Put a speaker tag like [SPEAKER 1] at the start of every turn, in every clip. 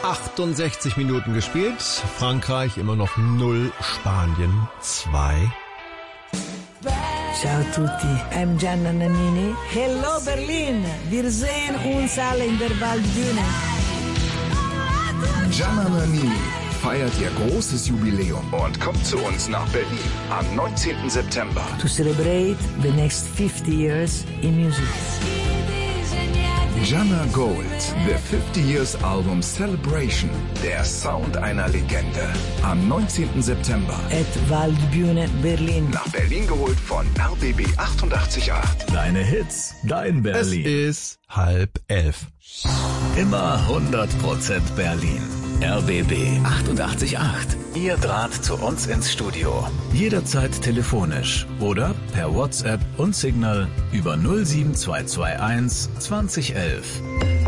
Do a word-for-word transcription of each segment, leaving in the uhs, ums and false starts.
[SPEAKER 1] achtundsechzig Minuten gespielt. Frankreich immer noch null, Spanien zwei.
[SPEAKER 2] Ciao tutti, I'm Gianna Nannini. Hello Berlin, wir sehen uns alle in der Waldbühne.
[SPEAKER 3] Gianna Nannini feiert ihr großes Jubiläum und kommt zu uns nach Berlin am neunzehnten September.
[SPEAKER 2] To celebrate the next fifty years in music.
[SPEAKER 3] Gianna Gold, the fifty Years Album Celebration, der Sound einer Legende. Am neunzehnten September.
[SPEAKER 2] At Waldbühne Berlin.
[SPEAKER 3] Nach Berlin geholt von R B B achtundachtzig Komma acht.
[SPEAKER 4] Deine Hits, dein Berlin.
[SPEAKER 1] Es ist halb elf.
[SPEAKER 4] Immer hundert Prozent Berlin. R B B achtundachtzig Komma acht. Ihr Draht zu uns ins Studio. Jederzeit telefonisch oder per WhatsApp und Signal über null sieben zwei zwei eins zwanzig elf.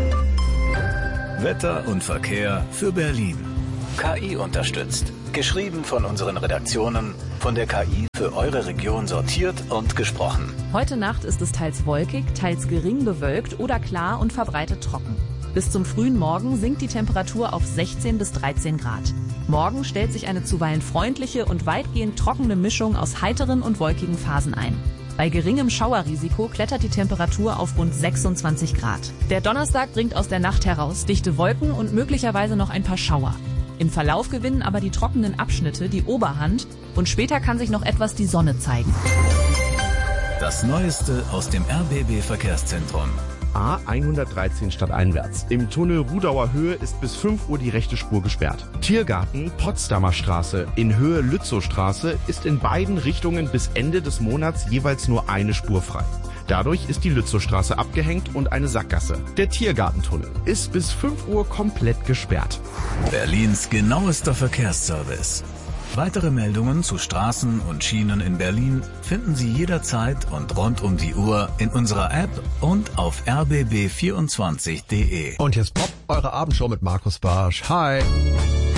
[SPEAKER 4] Wetter und Verkehr für Berlin. K I unterstützt. Geschrieben von unseren Redaktionen, von der K I für eure Region sortiert und gesprochen.
[SPEAKER 5] Heute Nacht ist es teils wolkig, teils gering bewölkt oder klar und verbreitet trocken. Bis zum frühen Morgen sinkt die Temperatur auf sechzehn bis dreizehn Grad. Morgen stellt sich eine zuweilen freundliche und weitgehend trockene Mischung aus heiteren und wolkigen Phasen ein. Bei geringem Schauerrisiko klettert die Temperatur auf rund sechsundzwanzig Grad. Der Donnerstag bringt aus der Nacht heraus dichte Wolken und möglicherweise noch ein paar Schauer. Im Verlauf gewinnen aber die trockenen Abschnitte die Oberhand und später kann sich noch etwas die Sonne zeigen.
[SPEAKER 4] Das Neueste aus dem R B B Verkehrszentrum.
[SPEAKER 6] A hundertdreizehn stadteinwärts. Im Tunnel Rudauer Höhe ist bis fünf Uhr die rechte Spur gesperrt. Tiergarten Potsdamer Straße in Höhe Lützowstraße ist in beiden Richtungen bis Ende des Monats jeweils nur eine Spur frei. Dadurch ist die Lützowstraße abgehängt und eine Sackgasse. Der Tiergartentunnel ist bis fünf Uhr komplett gesperrt.
[SPEAKER 4] Berlins genauester Verkehrsservice. Weitere Meldungen zu Straßen und Schienen in Berlin finden Sie jederzeit und rund um die Uhr in unserer App und auf r b b vierundzwanzig punkt d e.
[SPEAKER 1] Und jetzt Pop, eure Abendshow mit Markus Barsch. Hi.